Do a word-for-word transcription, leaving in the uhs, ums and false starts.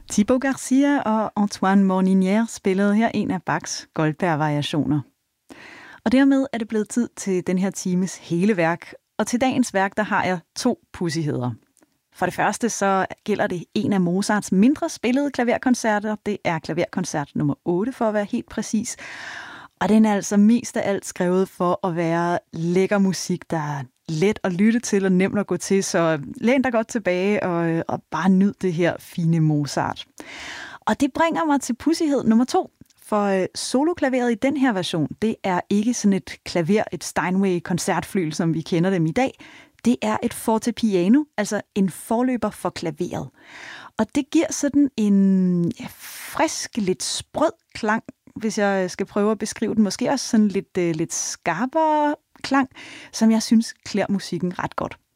Thibaut Garcia og Antoine Morinier spillede her en af Bachs Goldberg-variationer. Og dermed er det blevet tid til den her times hele værk, og til dagens værk, der har jeg to pudsigheder. For det første så gælder det en af Mozarts mindre spillede klaverkoncerter. Det er klaverkoncert nummer otte, for at være helt præcis. Og den er altså mest af alt skrevet for at være lækker musik, der er let at lytte til og nemt at gå til. Så læn dig godt tilbage og, og bare nyd det her fine Mozart. Og det bringer mig til pudsighed nummer to. For soloklaveret i den her version, det er ikke sådan et klaver, et Steinway-koncertflyl, som vi kender dem i dag. Det er et fortepiano, altså en forløber for klaveret. Og det giver sådan en ja, frisk, lidt sprød klang, hvis jeg skal prøve at beskrive den. Måske også sådan lidt, uh, lidt skarpere klang, som jeg synes klæder musikken ret godt.